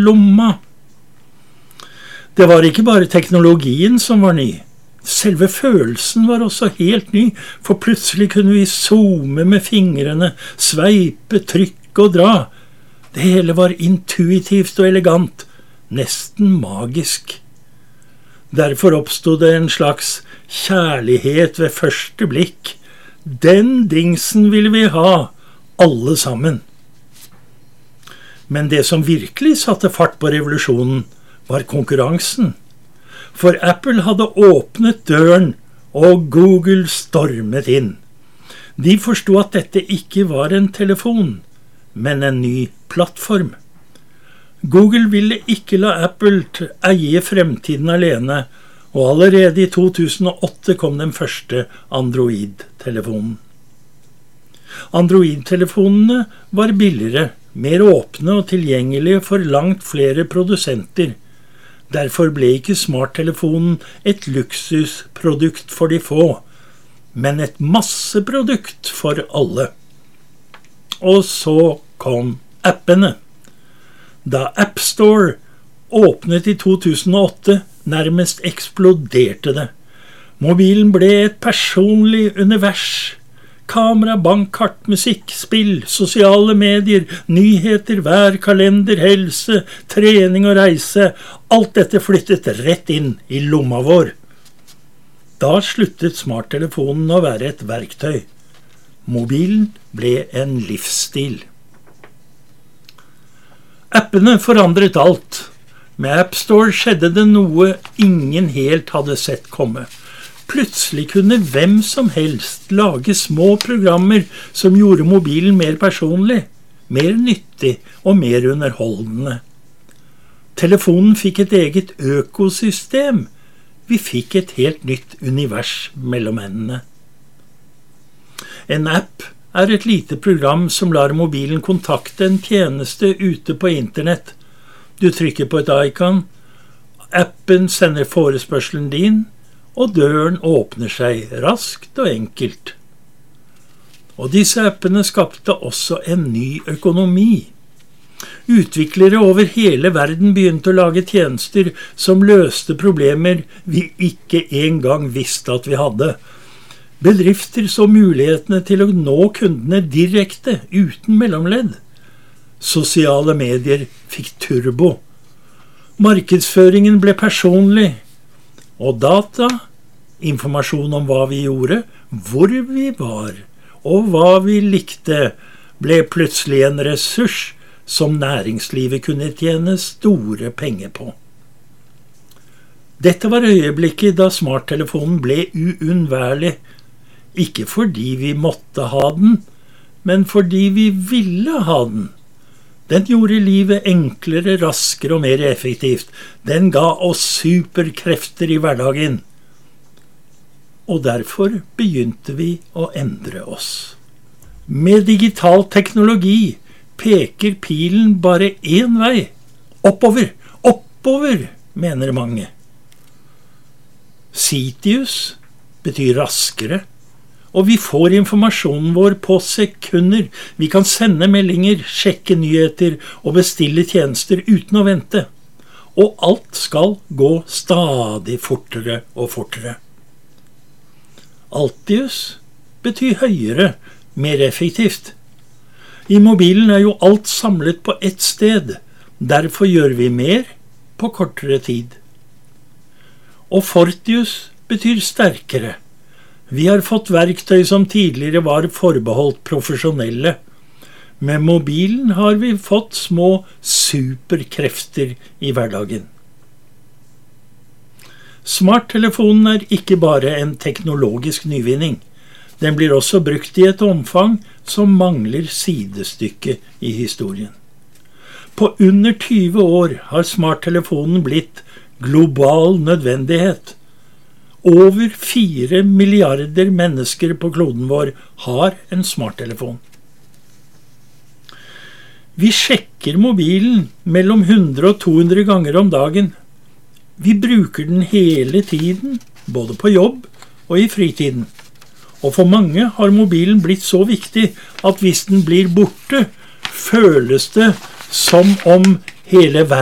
lomma. Det var ikke bare teknologien som var ny. Selve følelsen var også helt ny, for plutselig kunne vi zoome med fingrene, sveipe, trykke og dra. Det hele var intuitivt og elegant, nesten magisk. Derfor oppstod det en slags kjærlighet ved første blikk. Den dingsen ville vi ha, alle sammen. Men det som virkelig satte fart på revolusjonen, var konkurransen. For Apple hadde åpnet døren, og Google stormet inn. De forstod at dette ikke var en telefon, men en ny plattform. Google ville ikke la Apple eie fremtiden alene, og allerede i 2008 kom den første Android-telefonen. Android-telefonene var billigere, mer åpne og tilgjengelige for langt flere produsenter. Derfor ble ikke smarttelefonen et luksusprodukt for de få, men et masseprodukt for alle. Og så kom appene. Da App Store åpnet i 2008, nærmest eksploderte det. Mobilen ble et personlig univers. Kamera, bankkart, musikk, spill, sosiale medier, nyheter, vær, kalender, helse, trening og reise. Alt dette flyttet rett inn i lomma vår. Da sluttet smarttelefonen å være et verktøy. Mobilen ble en livsstil. Appene forandret alt. Med App Store skjedde det noe ingen helt hadde sett komme. Plutselig kunne hvem som helst lage små programmer som gjorde mobilen mer personlig, mer nyttig og mer underholdende. Telefonen fikk et eget økosystem. Vi fikk et helt nytt univers mellom hendene. En app er et lite program som lar mobilen kontakte en tjeneste ute på internett. Du trykker på et icon, appen sender forespørselen din, og døren åpner seg raskt og enkelt. Og disse appene skapte også en ny økonomi. Utviklere over hele verden begynte å lage tjenester som løste problemer vi ikke engang visste at vi hadde. Bedrifter så mulighetene til å nå kundene direkte, uten mellomledd. Sosiale medier fikk turbo. Markedsføringen ble personlig. Og data, informasjon om hva vi gjorde, hvor vi var, og hva vi likte, ble plutselig en ressurs som næringslivet kunne tjene store penger på. Dette var øyeblikket da smarttelefonen ble uunnværlig, ikke fordi vi måtte ha den, men fordi vi ville ha den. Den gjorde livet enklere, raskere og mer effektivt. Den ga oss superkrefter i hverdagen. Og derfor begynte vi å endre oss. Med digital teknologi peker pilen bare én vei. Oppover, oppover, mener mange. Citius betyr raskere. Og vi får informasjonen vår på sekunder. Vi kan sende meldinger, sjekke nyheter og bestille tjenester uten å vente. Og alt skal gå stadig fortere og fortere. Altius betyr høyere, mer effektivt. I mobilen er jo alt samlet på ett sted. Derfor gjør vi mer på kortere tid. Og Fortius betyr sterkere. Vi har fått verktøy som tidligere var forbeholdt profesjonelle. Med mobilen har vi fått små superkrefter i hverdagen. Smarttelefonen er ikke bare en teknologisk nyvinning. Den blir også brukt i et omfang som mangler sidestykke i historien. På under 20 år har smarttelefonen blitt global nødvendighet. Over 4 milliarder mennesker på kloden vår har en smarttelefon. Vi sjekker mobilen mellom 100 og 200 ganger om dagen. Vi bruker den hele tiden, både på jobb og i fritiden. Og for mange har mobilen blitt så viktig at hvis den blir borte, føles det som om hele verden